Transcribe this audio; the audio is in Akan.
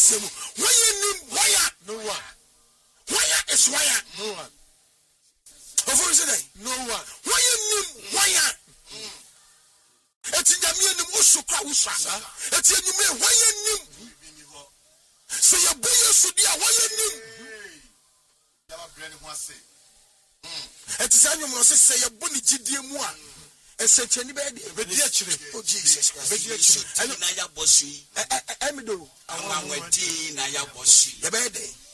asemu why no one why is why no one of say no one why eti nyame anim usukwa usa eti enyume why nim say your boy so dia why nim never brand who say eti say nyume say say your boni gidie mu a esecheni be di akire oh Jesus Christ be di akire na ya bosu emido awon awati na ya bosu ye be de